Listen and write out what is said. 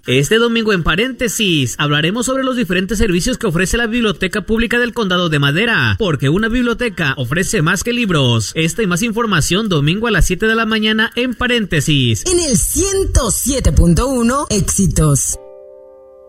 Este domingo en Paréntesis hablaremos sobre los diferentes servicios que ofrece la Biblioteca Pública del Condado de Madera, porque una biblioteca ofrece más que libros. Esta y más información domingo a las 7 de la mañana en Paréntesis. En el 107.1 Éxitos.